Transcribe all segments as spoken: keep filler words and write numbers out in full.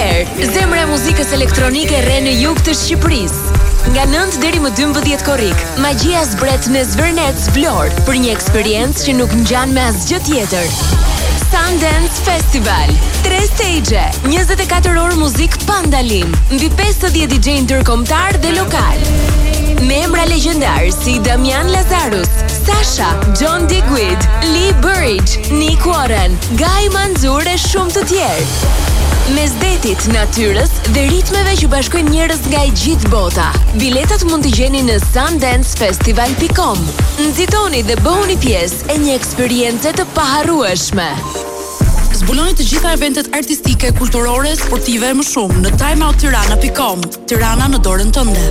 atëherë, zemra e muzikës elektronike rre në jug të Shqipërisë. Nga nëntë deri më dymbëdhjetë korrik, magjia zbret në Zvërnec Vlorë për një eksperiencë që nuk ngjan me asgjë tjetër. Sundance Festival. Tre stage, njëzet e katër orë muzik pa ndalim, mbi pesëdhjetë D J ndërkombëtar dhe lokal. Me emra legjendar si Damian Lazarus, Sasha, John Digweed, Lee Burridge, Nick Warren, Guy Manzur e shumë të tjerë. Mes detit, natyrës dhe ritmeve që bashkojnë njerëz nga e gjithë bota. Biletat mund t'i gjeni në sundance festival dot com. Nxitoni dhe bëhuni pjesë e një eksperience të paharrueshme. Zbuloni të gjitha eventet artistike, kulturore, sportive e më shumë në timeout tirana dot com. Tirana në dorën tënde.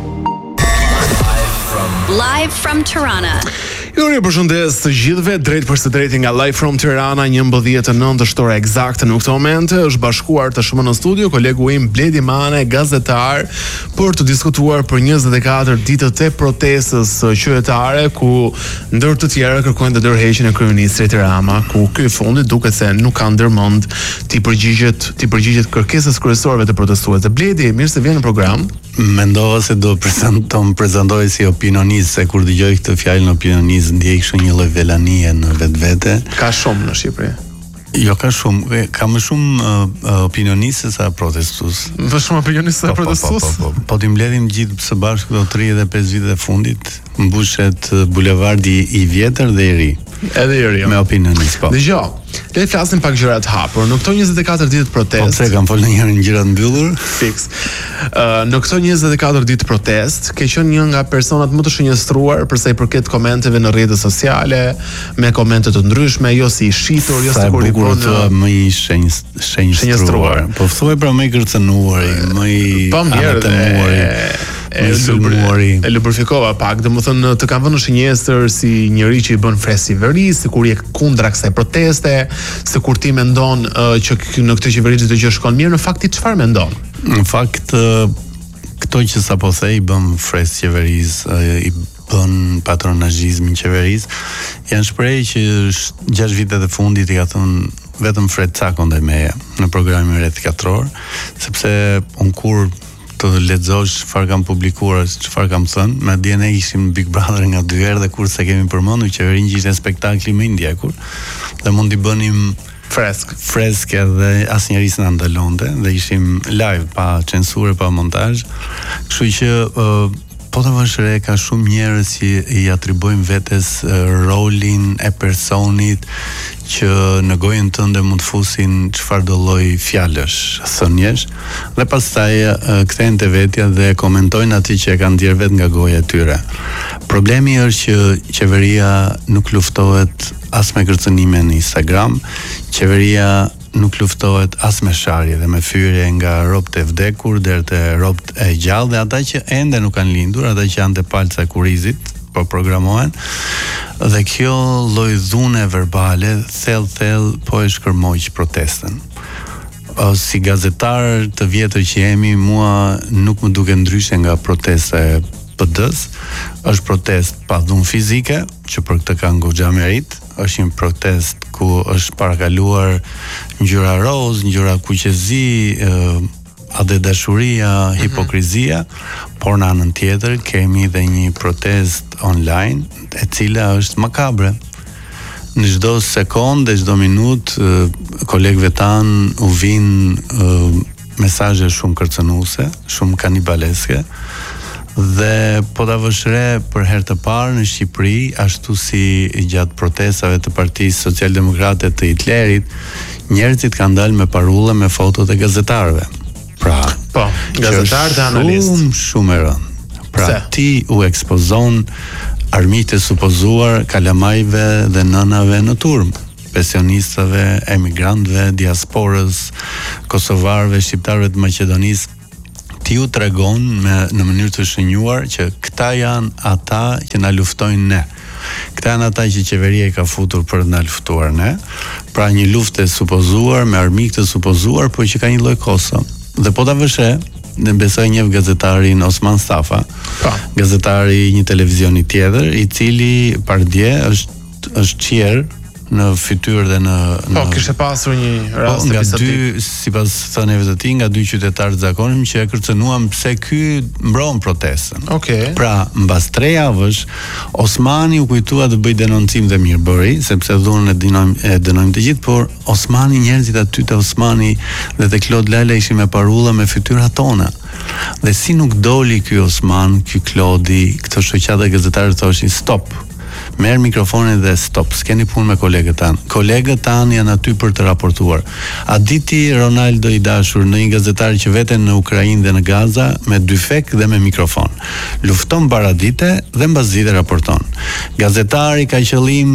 Live from Tirana. Ju përshëndes të gjithëve, drejt për së drejti nga Live from Tirana, njëmbëdhjetë e nëntë shtora eksakte në këtë moment, është bashkuar të shumë në studio kolegu im Bledi Mane, gazetar, për të diskutuar për njëzet e katër ditët e protestës qytetare, ku ndër të tjera kërkojnë të ndërheqjen e kryeministrit Rama, ku ky fundi duket se nuk ka ndërmend t'i përgjigjet, t'i përgjigjet kërkesës kryesorëve të protestuesve. Bledi, mirë se vjen në program. Mendova se do prezantom prezantoj si opinionist, se kur dëgjoj këtë fjalën opinionist ndjej kështu një lloj velanie në vetvete. Ka shumë në Shqipëri. Jo, ka shumë, ka më shumë uh, opinionistë se sa protestues. Më shumë opinionistë se sa protestues? Po, po, po, po, po t'i mbledhim gjithë së bashku këto tridhjetë e pesë vitet e fundit, mbushet bulevardi i vjetër dhe i ri. Edhe i ri. Me opinionistë, po. Dëgjoj, le të flasim pak gjëra të hapur. Në këto njëzet e katër ditë protest. Po pse kam folur njëherë në gjëra të mbyllur? Fix. Uh, në këto njëzet e katër ditë protest, ke qenë një nga personat më të shënjestruar për sa i përket komenteve në rrjetet sociale, me komente të ndryshme, jo si i shitur, jo si kur i bën më i shenjstruar. Po thuaj pra më i kërcënuar, më i anatemuar. E, e lubrifikova pak, domethënë të kam vënë në shënjestër si njëri që i bën fres i veris, si kur je kundra kësaj proteste, se kur ti mendon uh, që në këtë qeveri çdo gjë shkon mirë, në fakt ti çfarë mendon? Në fakt uh, këto që sapo the i bën fres qeveris, uh, i bën patronazhizmin qeveris, janë shprehje që gjashtë vitet e fundit i ka thënë vetëm Fred Cako ndaj meje në programin Rreth katror, sepse un kur të lexosh çfarë kam publikuar, çfarë kam thënë, me D N A ishim Big Brother nga dy herë dhe kur se kemi përmendur qeverinë që ishte spektakli më i ndjekur dhe mund t'i bënim fresk, fresk edhe asnjëri s'na ndalonte dhe ishim live pa censurë, pa montazh. Kështu që uh, po të vësh re ka shumë njerëz që i atribojnë vetes uh, rolin e personit që në gojën tënde mund të fusin çfarë do lloj fjalësh, thënjesh, dhe pastaj uh, kthehen te vetja dhe komentojnë atë që e kanë dhënë vetë nga goja e tyre. Problemi është që qeveria nuk luftohet as me kërcënime në Instagram, qeveria nuk luftohet as me sharje dhe me fyrje nga robt e vdekur deri te robt e gjallë dhe ata që ende nuk kanë lindur, ata që janë te palca e kurizit, po programohen, dhe kjo lloj dhune verbale thell thell po e shkërmoj protestën. O, si gazetar të vjetër që jemi, mua nuk më duke ndryshe nga protesta e P D-s, është protest pa dhunë fizike, që për këtë kanë goxha merit, është një protest ku është parakaluar ngjyra roz, ngjyra kuqezi, a dhe dashuria, hipokrizia, por në anën tjetër kemi dhe një protest online e cila është makabre. Në çdo sekondë, çdo minutë, kolegëve tan u vijnë mesazhe shumë kërcënuese, shumë kanibaleske, dhe po ta vësh re për herë të parë në Shqipëri, ashtu si gjatë protestave të Partisë Socialdemokrate të Hitlerit, njerëzit kanë dalë me parulla me fotot e gazetarëve. Pra, po, gazetarë dhe analistë. Shumë, shumë e rëndë. Pra, se? Ti u ekspozon armiqtë e supozuar kalamajve dhe nënave në turm, pensionistëve, emigrantëve, diasporës, kosovarëve, shqiptarëve të Maqedonisë. Ti u tregon me në mënyrë të shënjuar që këta janë ata që na luftojnë ne. Këta janë ata që qeveria i ka futur për të na luftuar ne. Pra një luftë e supozuar me armiq të supozuar, por që ka një lloj koso. Dhe po ta vëshe, dhe besoj një gazetarin Osman Stafa, pa. gazetari një televizioni tjetër, i cili pardje është është qier në fytyrë dhe në, në... Po, kishte pasur një rast po, nga episodik. dy, sipas thënieve të tij, nga dy qytetarë të zakonshëm që e kërcënuan pse ky mbron protestën. Okej. Okay. Pra, mbas tre javësh, Osmani u kujtua të bëj denoncim dhe mirë bëri, sepse dhunën e dënojmë e dënojmë të gjithë, por Osmani, njerëzit aty te Osmani dhe te Klod Lala ishin me parulla me fytyrat tona. Dhe si nuk doli ky Osman, ky Klodi, këto shoqata gazetarë thoshin stop. Merr mikrofonin dhe stop, s'keni punë me kolegët tanë. Kolegët tanë janë aty për të raportuar. A diti Ronaldo i dashur në një gazetar që veten në Ukrainë dhe në Gaza me dy fek dhe me mikrofon. Lufton paradite dhe mbas dite raporton. Gazetari ka qëllim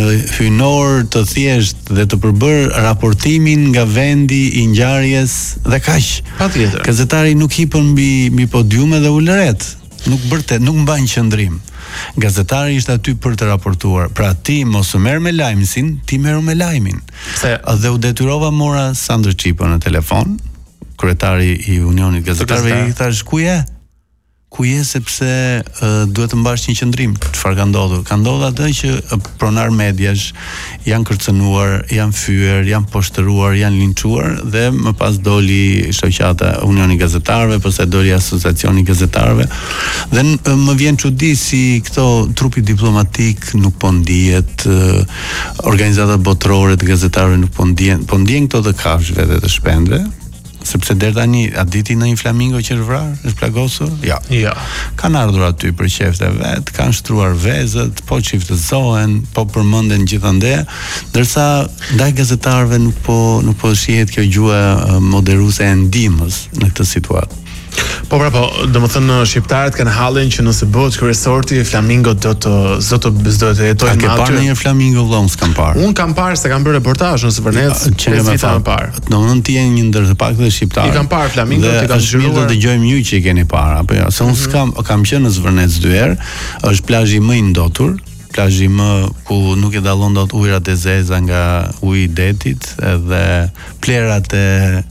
hynor të thjesht dhe të përbër raportimin nga vendi i ngjarjes dhe kaq. Patjetër. Gazetari nuk hipën mbi mbi podiume dhe ulëret. Nuk bërte, nuk mban qëndrim. Gazetari ishte aty për të raportuar. Pra ti mos u merr me lajmsin, ti merr me lajmin. Se dhe u detyrova mora Sandër Çipo në telefon, kryetari i Unionit Gazetarëve, i thash ku je? Ku je sepse uh, duhet të mbash një qëndrim. Çfarë ka ndodhur? Ka ndodhur atë që uh, pronar mediash janë kërcënuar, janë fyer, janë poshtëruar, janë linçuar dhe më pas doli shoqata Unioni i Gazetarëve, pastaj doli Asociacioni i Gazetarëve. Dhe uh, më vjen çudi si këto trupi diplomatik nuk po ndihet, uh, organizatat botërore të gazetarëve nuk po ndihen, po ndihen këto të kafshëve dhe të shpendëve. Sepse deri tani a diti në një flamingo që është vrarë, është plagosur? Ja. Ja. Kanë ardhur aty për qefte vet, kanë shtruar vezët, po çiftëzohen, po përmenden gjithandej, ndërsa ndaj gazetarëve nuk po nuk po shihet kjo gjuha moderuese e ndihmës në këtë situatë. Po pra po, domethënë shqiptarët kanë hallin që nëse bëhet kryesorti, Flamingo do të do të do të jetojnë aty. A ke parë ndonjë Flamingo vëllai, s'kam parë. Un kam parë se kam bërë reportazh në Zvërnec, që më kanë parë. Domethënë ti je një ndër të pakët shqiptarë. I kam parë Flamingo, i kam dëgjuar. Dhe dëgjojmë ju që i keni parë, apo jo? Se un s'kam, kam qenë në Zvërnec dy herë, është plazhi më i ndotur, plazhi më ku nuk e dallon dot ujërat e zeza nga uji i detit, edhe plerat e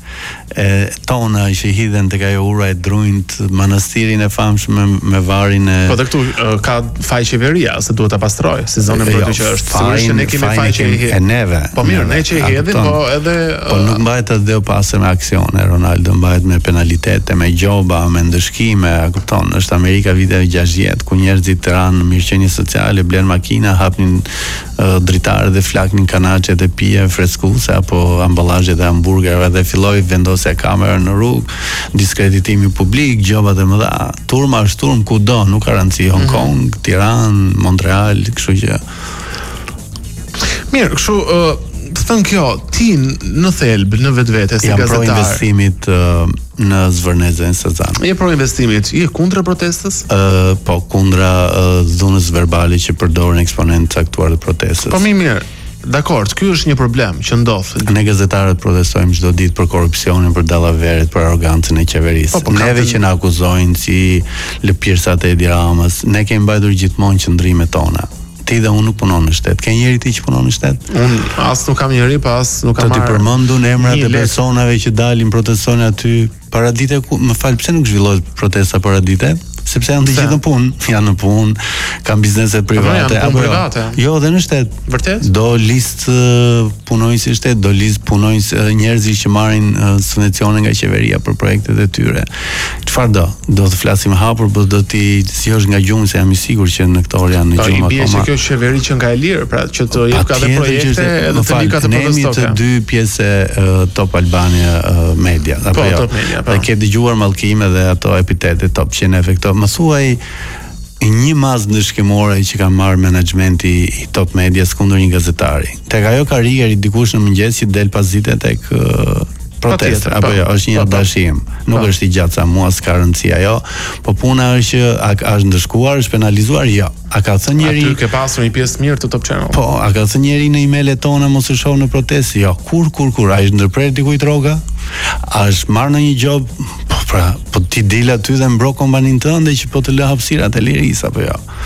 e tona që hidhen tek ajo ura e drujt, manastirin e famshëm me, me varin e... Po dhe këtu uh, ka faj qeveria, se duhet ta pastroj, se zonën për të që është sigurisht që ne kemi faj që i e neve. Po mirë, ne që i hedhim, po edhe... Uh, po nuk mbahet atë dhe pasër me aksione, Ronaldo mbahet me penalitete, me gjoba, me ndëshkime, a kupton, është Amerika viteve gjashtëdhjetë, ku njerëzit të ranë në mirëqenie sociale, blen makina, hapnin uh, dritare dhe flaknin kanaçet e pije freskuse apo amballazhet e hamburgerëve dhe filloi vendos se kamera në rrugë, diskreditimi publik, gjobat e mëdha. Turma është turm kudo, nuk ka rëndësi Hong Kong, mm-hmm. Tiranë, Montreal, kështu që. Mirë, kështu uh, të thënë kjo, ti në thelb, në vetvete si gazetar. Jam pro investimit uh, në Zvërnezën Sazan. Je pro investimit, je kundra protestës? Uh, po, kundra uh, dhunës verbale që përdoren eksponentë caktuar të protestës. Po mi mirë. Dakor, ky është një problem që ndodh. Ne gazetarët protestojmë çdo ditë për korrupsionin, për dallaveret, për arrogancën e qeverisë. Po, po, Neve që na akuzojnë si lëpirsat e Edi Ramës, ne kemi mbajtur gjithmonë qëndrimet tona. Ti dhe unë nuk punon në shtet. Ke njëri ti që punon në shtet? Unë as nuk kam njëri, pa as nuk kam marrë. Të ti përmendun emrat e personave që dalin protestojnë aty paradite ku, më fal, pse nuk zhvillohet protesta paradite? Sepse janë të gjithë në punë, janë në punë, kanë biznese private, apo private. Jo, dhe në shtet. Vërtet? Do listë uh, punonjësi shtet, do listë punonjës uh, njerëzish që marrin uh, subvencione nga qeveria për projektet e tyre. Çfarë do? Do të flasim hapur, por do ti sillesh nga gjumë se jam i sigurt që në këto orë janë në gjumë akoma. Po i bie që kjo qeveri që nga e lirë, pra që të jep ka dhe projekte edhe të lika të protestoke. Ne të dy pjesë uh, Top Albania uh, Media, apo po, jo? Top Media, po. Dhe ke dëgjuar mallkime dhe ato epitete top që ne efekto. Më thuaj një mazë ndëshkimore që ka marrë menaxhmenti i Top Medias kundër një gazetari. Tek ajo karrierë i dikush në mëngjes që del pas dite tek uh, protesta, apo jo, është një dashim. Nuk është i gjatë sa mua, s'ka rëndësi ajo, po puna është që a është ndëshkuar, është penalizuar, jo. A ka thënë njëri... Aty ke pasur një pjesë mirë të Top Channel. Po, a ka thënë njëri në emailët tona mos e shoh në protestë? Jo, kur, kur, kur, a është ndërprer dikujt rroga? A është marrë në një job? Po pra, po ti dil aty dhe mbro kompanin tënde që po të lë hapësirat e lirisë apo jo.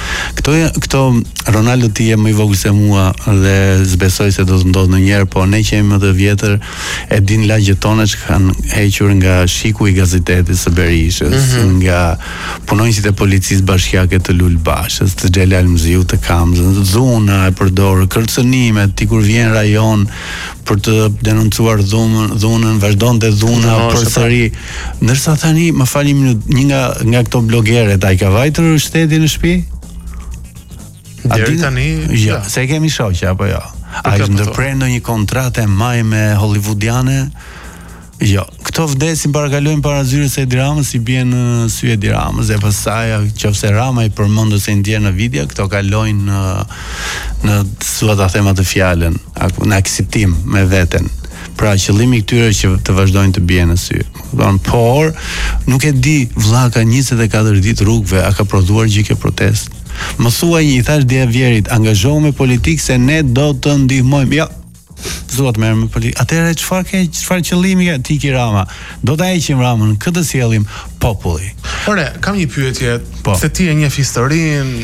Këto këto Ronaldo ti je më i vogël se mua dhe s'besoj se do të ndodhë ndonjëherë, po ne që jemi më të vjetër e din lagjet tona që kanë hequr nga shiku i gazetetit së Berishës, mm-hmm. nga punonjësit e policisë bashkiake të Lulbashës, të Xhelal Mziu, të Kamzës, dhuna e përdorur, kërcënimet, ti kur vjen rajon për të denoncuar dhunën, dhunën vazhdonte dhuna no, përsëri. Ndërsa tani, më fali një nga nga këto blogeret, ai ka vajtur shtetin në shtëpi? Deri tani, ja, se kemi shoqë apo jo? A është ndërprer ndonjë kontratë e maj me hollywoodiane? Jo, këto vdesin parakalojnë para zyrës së Edi Ramës, i bien në sy Edi Ramës, dhe pastaj nëse Rama i përmend se ndjen në video, këto kalojnë në në thua ta them atë fjalën, në akceptim me veten. Pra qëllimi i këtyre që të vazhdojnë të bien në sy. Don, por nuk e di, vlla ka njëzet e katër ditë rrugëve, a ka prodhuar gjë kjo protestë? Më thuaj një, i thash Dia Vjerit, angazhohu me politikë se ne do të ndihmojmë. Jo. Zot merr me politikë. Atëherë çfarë ke, çfarë qëllimi ke ti ki Rama? Do ta heqim Ramën, këtë sjellim populli. Ore, kam një pyetje, po. Se ti e njeh historinë,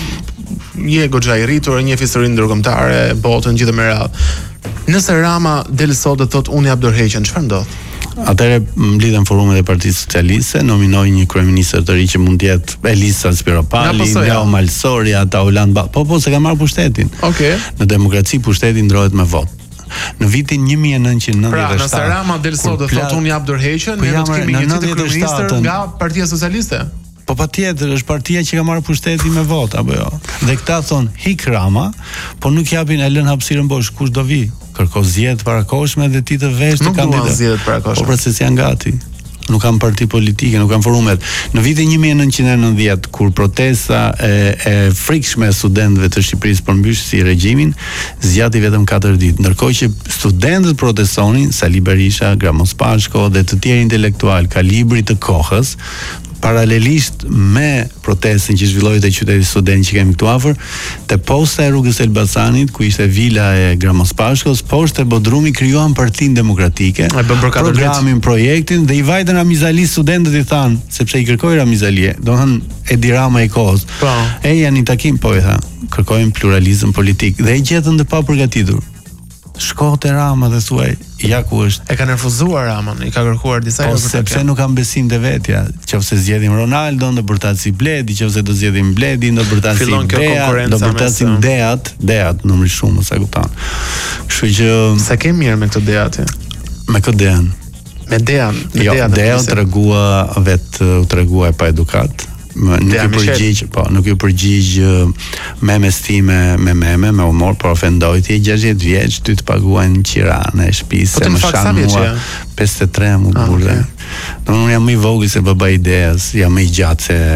je goxha i rritur, e njeh historinë ndërkombëtare, botën gjithë me radhë. Nëse Rama del sot dhe thot unë jap dorëheqjen, çfarë ndodh? Atëherë mblidhen forumet e Partisë Socialiste, nominoj një kryeministër të ri që mund të jetë Elisa Spiropali, Leo Malsori, ata Ulan Ba. Po po, se ka marrë pushtetin. Okej. Okay. Në demokraci pushteti ndrohet me votë. Në vitin një mijë e nëntëqind e nëntëdhjetë e shtatë. Pra, nëse Rama del sot dhe thot unë jap dorëheqjen, ne do të kemi një tjetër kryeministër nga Partia Socialiste. Po patjetër, është partia që ka marrë pushtetin me votë, apo jo. Dhe këta thon hik Rama, po nuk japin e lën hapësirën bosh, kush do vi? Kërko zgjedhje parakoshme dhe ti të vesh të kandidat. Nuk duan zgjedhje parakoshme. Po pra se janë gati. Nuk kanë parti politike, nuk kanë forumet. Në vitin një mijë e nëntëqind e nëntëdhjetë, kur protesta e, e frikshme e studentëve të Shqipërisë përmbysh si regjimin, zgjati vetëm katër ditë. Ndërkohë që studentët protestonin, Sali Berisha, Gramos Pashko dhe të tjerë intelektual kalibri të kohës, paralelisht me protestën që zhvilloi te qyteti student që kemi këtu afër, te posta e rrugës Elbasanit, ku ishte vila e Gramos Pashkos, poshtë e Bodrumi krijuan Partinë Demokratike, programin, projektin dhe i vajtën Ramizali studentët i than, sepse i kërkoi Ramizali, domethënë Edi Rama i kohës. Po. E janë një takim, po i tha, kërkojmë pluralizëm politik dhe e gjetën të papërgatitur. Shkote Rama dhe thuaj, ja ku është. E ka nervozuar Ramën, i ka kërkuar disa herë. Po sepse nuk kam besim te vetja. Nëse zgjedhim Ronaldo, do bërtasi Bledi, nëse do zgjedhim Bledi, do bërtasi Dea, do bërtasim Deat, Deat numri shumë, sa kupton. Kështu që sa ke mirë me këtë Deat. Me këtë Dean. Me Dean, me jo, Dean. Dea u tregua vetë u tregua pa edukat. Nuk i përgjigj, po, nuk i përgjigj memes time me meme, me humor, por ofendoi ti gjashtëdhjetë vjeç, ty të paguajnë qirane, shtëpisë, më shan mua pesëdhjetë e tre më burrë. Domun unë jam më i vogël se baba i Deas, jam më i gjatë se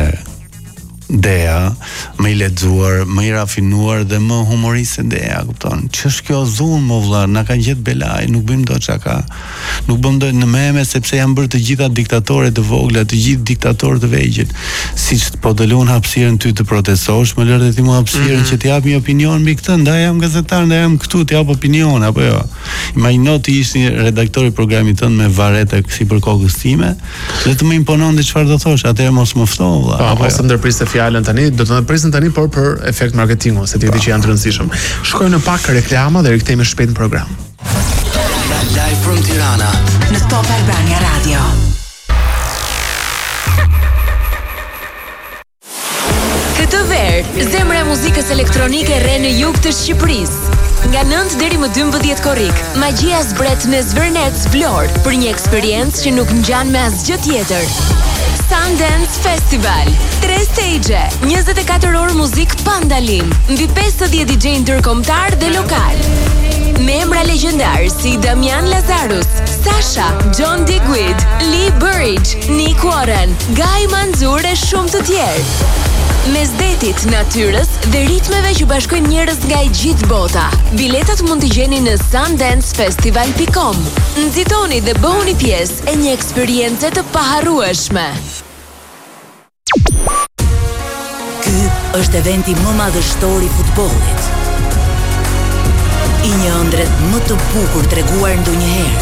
Dea, më i lexuar, më i rafinuar dhe më humorist se Dea, kupton? Ç'është kjo dhunë më vëlla, na ka gjetë belaj, nuk bëjmë dot çka. Nuk bëm dot në meme sepse janë bërë të gjitha diktatorë të vogla, të gjithë diktatorë të vegjël. Siç po të lën hapësirën ty të protestosh, më lër ti më hapësirën mm -hmm. që të jap një opinion mbi këtë, ndaj jam gazetar, ndaj jam këtu të jap opinion apo jo. Imagjino ti ishin redaktor i programit tënd me varrete sipër kokës time, dhe të më impononte çfarë do thosh, atëherë mos më fto vëlla. Apo mos ndërprisë fjalën tani, do të na presin tani por për efekt marketingu, se ti di që janë të rëndësishëm. Shkojmë në pak reklama dhe rikthehemi shpejt në program. Live from Tirana në Top Albania Radio. Këtë verë, zemra e muzikës elektronike rre në jug të Shqipërisë. Nga nëntë deri më dymbëdhjetë korrik, magjia zbret në Zvërnec Vlorë për një eksperiencë që nuk ngjan me asgjë tjetër. Sundance Festival, tre stage, njëzet e katër orë muzik pa ndalim, mbi pesëdhjetë D J ndërkombëtar dhe lokal. Me emra legjendar si Damian Lazarus, Sasha, John Digweed, Lee Burridge, Nick Warren, Guy Manzur e shumë të tjerë. Mes detit, natyrës dhe ritmeve që bashkojnë njerëz nga i gjithë bota. Biletat mund t'i gjeni në sundance festival dot com. Nxitoni dhe bëhuni pjesë e një eksperience të paharrueshme. Ky është eventi më madhështor i futbollit. I një ëndrret më të bukur treguar ndonjëherë.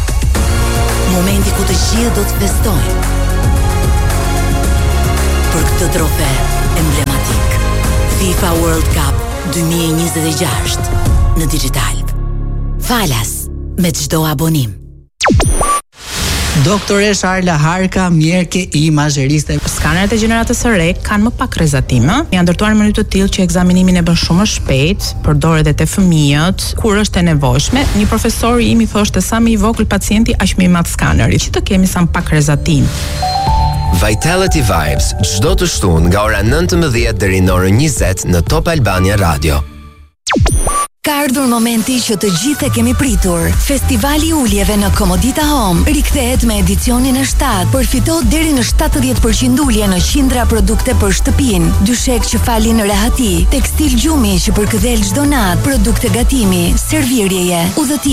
Momenti ku të gjithë do të festojnë. Për këtë çdo trofe emblematik. FIFA World Cup dy mijë e njëzet e gjashtë në digital. Falas me çdo abonim. Doktoresh Arla Harka, mjerke i mazheriste. Skanerët e gjeneratës së re kanë më pak rrezatime, janë ndërtuar në mënyrë të tillë që ekzaminimin e bën shumë më shpejt, përdoret edhe te fëmijët kur është e nevojshme. Një profesor i mi thoshte sa më i vogël pacienti aq më i madh skaneri, që të kemi sa më pak rrezatim. Vitality Vibes, çdo të shtunë nga ora nëntëmbëdhjetë deri në orën njëzet në Top Albania Radio. Ka ardhur momenti që të gjithë e kemi pritur. Festivali i uljeve në Komodita Home rikthehet me edicionin e shtatë. Përfito deri në shtatëdhjetë përqind ulje në qindra produkte për shtëpinë, dyshek që falin rehati, tekstil gjumi që përkëdhel çdo natë, produkte gatimi, servirjeje, udhëtimi